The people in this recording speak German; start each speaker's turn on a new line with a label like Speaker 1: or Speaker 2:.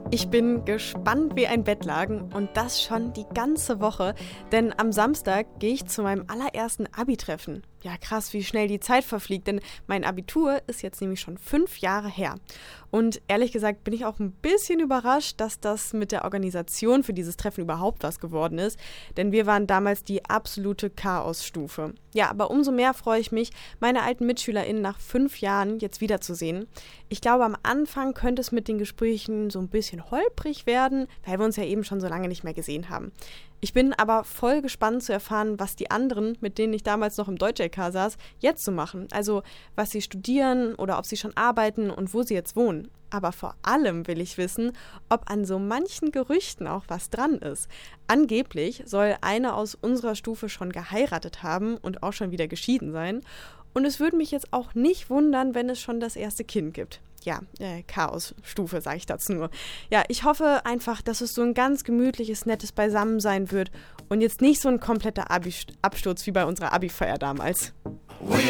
Speaker 1: Ich bin gespannt wie ein Bettlaken und das schon die ganze Woche, denn am Samstag gehe ich zu meinem allerersten Abi-Treffen. Ja, krass, wie schnell die Zeit verfliegt, denn mein Abitur ist jetzt nämlich schon 5 Jahre her. Und ehrlich gesagt bin ich auch ein bisschen überrascht, dass das mit der Organisation für dieses Treffen überhaupt was geworden ist, denn wir waren damals die absolute Chaosstufe. Ja, aber umso mehr freue ich mich, meine alten MitschülerInnen nach 5 Jahren jetzt wiederzusehen. Ich glaube, am Anfang könnte es mit den Gesprächen so ein bisschen holprig werden, weil wir uns ja eben schon so lange nicht mehr gesehen haben. Ich bin aber voll gespannt zu erfahren, was die anderen, mit denen ich damals noch im Deutsch-LK saß, jetzt so machen. Also, was sie studieren oder ob sie schon arbeiten und wo sie jetzt wohnen. Aber vor allem will ich wissen, ob an so manchen Gerüchten auch was dran ist. Angeblich soll eine aus unserer Stufe schon geheiratet haben und auch schon wieder geschieden sein. Und es würde mich jetzt auch nicht wundern, wenn es schon das erste Kind gibt. Ja, Chaosstufe, sage ich dazu nur. Ja, ich hoffe einfach, dass es so ein ganz gemütliches, nettes Beisammensein wird und jetzt nicht so ein kompletter Absturz wie bei unserer Abi-Feier damals.